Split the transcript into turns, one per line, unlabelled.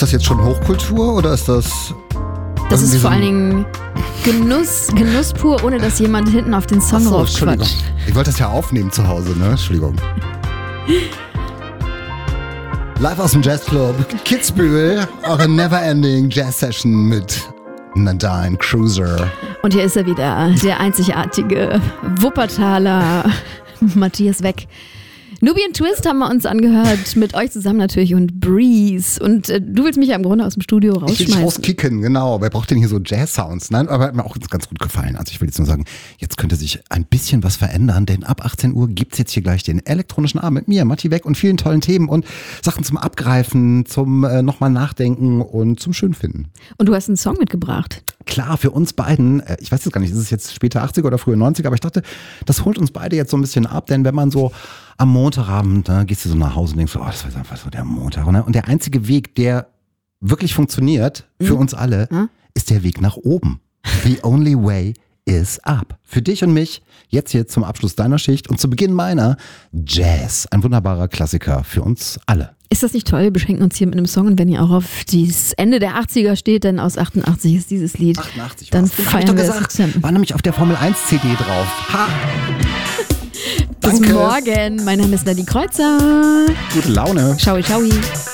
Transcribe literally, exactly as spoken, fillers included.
Ist das jetzt schon Hochkultur oder ist das...
Das ist
so
vor allen Dingen Genuss, Genuss pur, ohne dass jemand hinten auf den Song
so,
raufquatscht.
Ich wollte das ja aufnehmen zu Hause, ne? Entschuldigung. Live aus dem Jazzclub Kitzbühel, eure Neverending Jazz-Session mit Nadine Cruiser.
Und hier ist er wieder, der einzigartige Wuppertaler Matthias Weck. Nubian Twist haben wir uns angehört, mit euch zusammen natürlich und Breeze. Und äh, du willst mich ja im Grunde aus dem Studio rausschmeißen.
Ich will dich rauskicken, genau. Wer braucht denn hier so Jazz-Sounds? Nein, aber hat mir auch ganz gut gefallen. Also ich will jetzt nur sagen, jetzt könnte sich ein bisschen was verändern, denn ab achtzehn Uhr gibt's jetzt hier gleich den elektronischen Abend mit mir, Matti Weck und vielen tollen Themen und Sachen zum Abgreifen, zum äh, nochmal nachdenken und zum Schönfinden.
Und du hast einen Song mitgebracht.
Klar, für uns beiden, äh, ich weiß jetzt gar nicht, ist es jetzt später achtziger oder früher neunziger, aber ich dachte, das holt uns beide jetzt so ein bisschen ab, denn wenn man so am Montagabend, ne, gehst du so nach Hause und denkst so, oh, das war einfach so der Montag. Ne? Und der einzige Weg, der wirklich funktioniert für
mhm.
uns alle,
mhm.
ist der Weg nach oben. The only way is up. Für dich und mich, jetzt hier zum Abschluss deiner Schicht und zu Beginn meiner, Jazz. Ein wunderbarer Klassiker für uns alle.
Ist das nicht toll? Wir beschenken uns hier mit einem Song und wenn ihr auch auf das Ende der achtziger steht, denn aus achtundachtzig ist dieses Lied,
achtundachtzig
dann
war's.
feiern
Hab ich doch
wir
gesagt,
es.
war nämlich auf der Formel eins C D drauf. Ha!
Bis
Danke.
morgen. Mein Name ist Nadine Kreuzer.
Gute Laune.
Ciao, ciao.